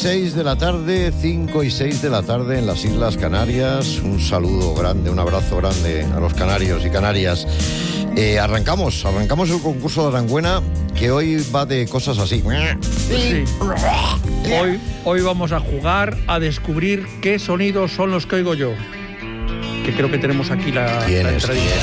6 de la tarde, 5 y 6 de la tarde en las Islas Canarias. Un saludo grande, un abrazo grande a los canarios y canarias. Arrancamos el concurso de Aranguena, que hoy va de cosas así. Sí. Hoy vamos a jugar a descubrir qué sonidos son los que oigo yo. Que creo que tenemos aquí la entradilla.